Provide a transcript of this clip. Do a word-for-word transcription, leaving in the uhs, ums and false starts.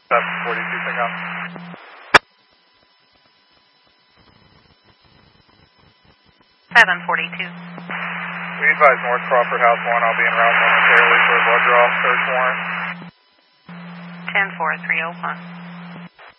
seven forty-two pickup. seven forty-two. We advise North Crawford House one. I'll be en route momentarily for a blood draw. Search warrant. ten four three oh one.